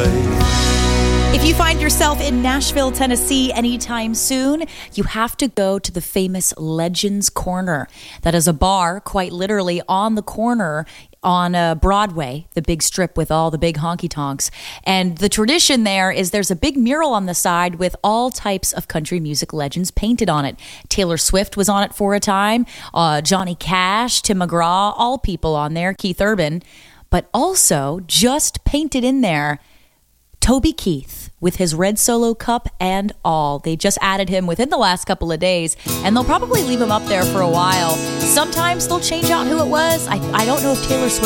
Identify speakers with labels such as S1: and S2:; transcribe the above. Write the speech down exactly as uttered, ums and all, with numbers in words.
S1: If you find yourself in Nashville, Tennessee anytime soon, you have to go to the famous Legends Corner. That is a bar, quite literally, on the corner on uh, Broadway, the big strip with all the big honky-tonks. And the tradition there is there's a big mural on the side with all types of country music legends painted on it. Taylor Swift was on it for a time, uh, Johnny Cash, Tim McGraw, all people on there, Keith Urban. But also, just painted in there, Toby Keith with his red Solo cup and all. They just added him within the last couple of days, and they'll probably leave him up there for a while. Sometimes they'll change out who it was. I, I don't know if Taylor Swift